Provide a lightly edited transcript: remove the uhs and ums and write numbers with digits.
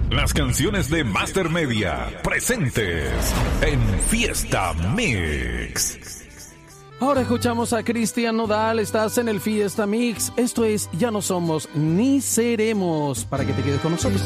Las canciones de Master Media, presentes en Fiesta Mix. Ahora escuchamos a Cristian Nodal, estás en el Fiesta Mix. Esto es Ya no somos ni seremos, para que te quedes con nosotros.